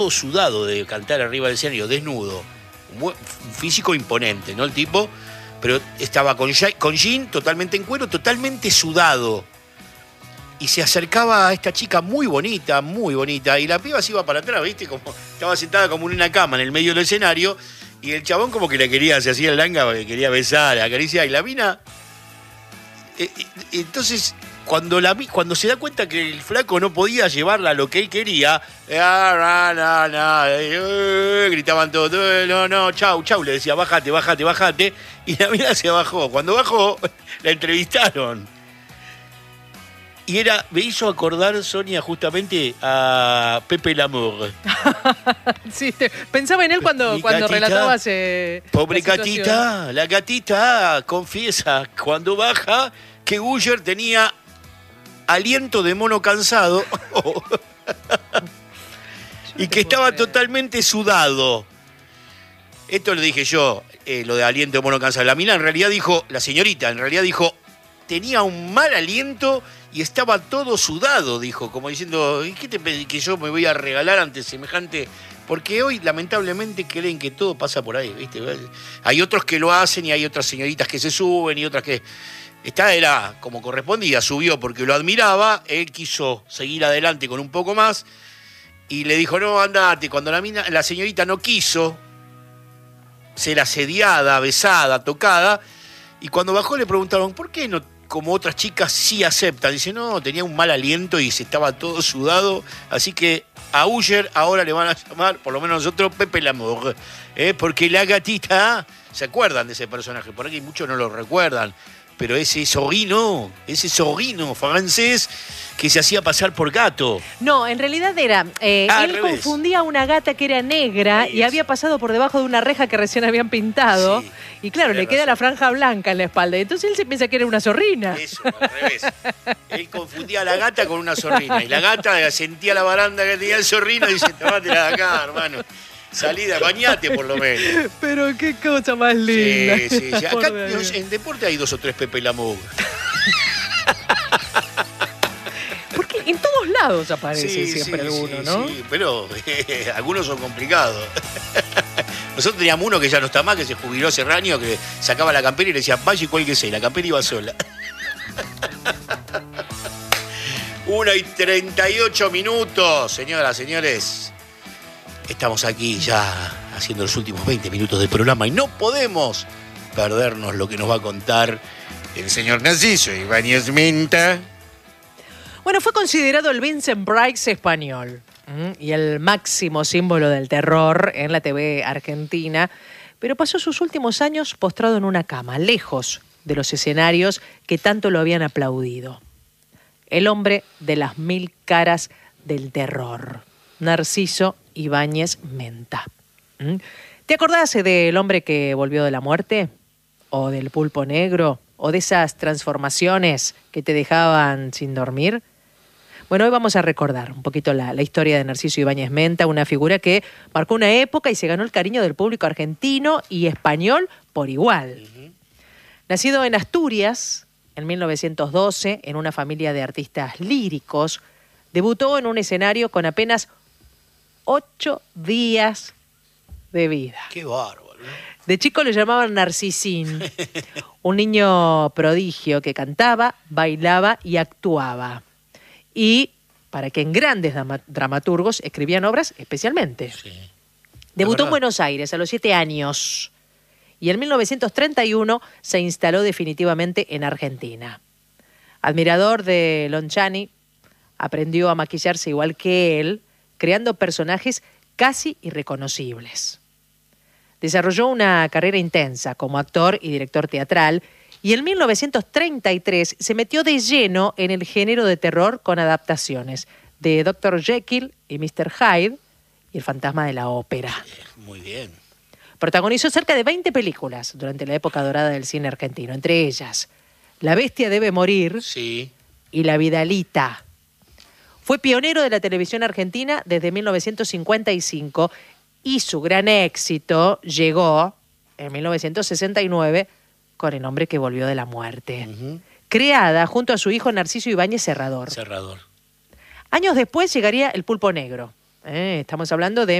todo sudado de cantar arriba del escenario, desnudo. Un físico imponente, ¿no? El tipo, pero estaba con jean, totalmente en cuero, totalmente sudado. Y se acercaba a esta chica muy bonita, y la piba se iba para atrás, ¿viste? Como estaba sentada como en una cama en el medio del escenario, y el chabón como que la quería, se hacía el langa, porque quería besar, acariciar, y la mina... entonces, cuando se da cuenta que el flaco no podía llevarla a lo que él quería, gritaban todos, no, chau, le decía, bájate, y la mina se bajó. Cuando bajó, la entrevistaron. Y me hizo acordar, Sonia, justamente a Pepe Lamour. Sí, pensaba en él cuando relatabas. Pobre gatita, la gatita confiesa cuando baja que Uller tenía aliento de mono cansado y que estaba totalmente sudado. Esto lo dije yo, lo de aliento de mono cansado. La señorita en realidad dijo, tenía un mal aliento y estaba todo sudado, dijo, como diciendo, ¿qué te pensás que yo me voy a regalar ante semejante? Porque hoy, lamentablemente, creen que todo pasa por ahí, ¿viste? Hay otros que lo hacen y hay otras señoritas que se suben y otras que... Esta era como correspondía, subió porque lo admiraba, él quiso seguir adelante con un poco más y le dijo, no, andate. Cuando la señorita no quiso ser asediada, besada, tocada, y cuando bajó le preguntaron, ¿por qué no, como otras chicas, sí aceptan? Dice, no, tenía un mal aliento y se estaba todo sudado, así que a Uller ahora le van a llamar, por lo menos nosotros, Pepe Lamour, porque la gatita, ¿se acuerdan de ese personaje? Por aquí muchos no lo recuerdan. Pero ese zorrino francés que se hacía pasar por gato. No, en realidad era... él confundía a una gata que era negra y había pasado por debajo de una reja que recién habían pintado. Sí, y claro, le queda la franja blanca en la espalda. Y entonces él se piensa que era una zorrina. Eso, al revés. Él confundía a la gata con una zorrina. Y la gata sentía la baranda que tenía el zorrino y dice, tomátela de acá, hermano. Salida, bañate por lo menos. Pero qué cosa más linda. Sí. Acá en deporte hay 2 o 3 Pepe Lamour. Porque en todos lados aparece siempre alguno, ¿no? Sí, pero algunos son complicados. Nosotros teníamos uno que ya no está más, que se jubiló hace años, que sacaba la campera y le decía, vaya y cuélguese, y la campera iba sola. 1:38, señoras, señores. Estamos aquí ya haciendo los últimos 20 minutos del programa y no podemos perdernos lo que nos va a contar el señor Narciso Ibáñez Menta. Bueno, fue considerado el Vincent Price español y el máximo símbolo del terror en la TV argentina, pero pasó sus últimos años postrado en una cama, lejos de los escenarios que tanto lo habían aplaudido. El hombre de las 1000 caras del terror, Narciso Ibáñez Menta. ¿Te acordás del hombre que volvió de la muerte? ¿O del pulpo negro? ¿O de esas transformaciones que te dejaban sin dormir? Bueno, hoy vamos a recordar un poquito la historia de Narciso Ibáñez Menta, una figura que marcó una época y se ganó el cariño del público argentino y español por igual. Nacido en Asturias en 1912, en una familia de artistas líricos, debutó en un escenario con apenas 8 días de vida. ¡Qué bárbaro! De chico le llamaban Narcisín, un niño prodigio que cantaba, bailaba y actuaba. Y para que en grandes dramaturgos escribían obras especialmente. Sí. Debutó en Buenos Aires a los 7 años y en 1931 se instaló definitivamente en Argentina. Admirador de Lon Chaney, aprendió a maquillarse igual que él, creando personajes casi irreconocibles. Desarrolló una carrera intensa como actor y director teatral y en 1933 se metió de lleno en el género de terror con adaptaciones de Dr. Jekyll y Mr. Hyde y El fantasma de la ópera. Muy bien. Protagonizó cerca de 20 películas durante la época dorada del cine argentino, entre ellas La bestia debe morir y La Vidalita. Fue pionero de la televisión argentina desde 1955 y su gran éxito llegó en 1969 con El hombre que volvió de la muerte, creada junto a su hijo Narciso Ibáñez Serrador. Años después llegaría El pulpo negro, Estamos hablando de